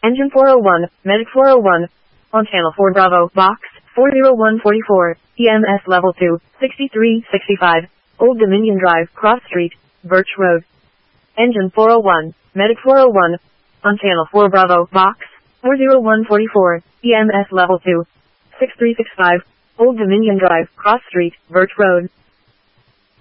Engine 401, Medic 401. On channel 4 Bravo, box 40144, EMS level 2, 6365, Old Dominion Drive, Cross Street, Birch Road. Engine 401, Medic 401. On channel 4 Bravo, box 40144, EMS level 2, 6365, Old Dominion Drive, Cross Street, Birch Road.